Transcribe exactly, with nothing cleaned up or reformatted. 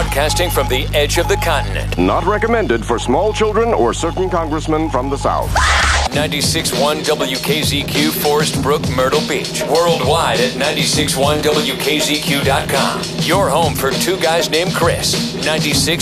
broadcasting from the edge of the continent. Not recommended for small children or certain congressmen from the South. ninety-six point one W K Z Q, Forest Brook, Myrtle Beach. Worldwide at ninety-six point one W K Z Q dot com. Your home for two guys named Chris. ninety-six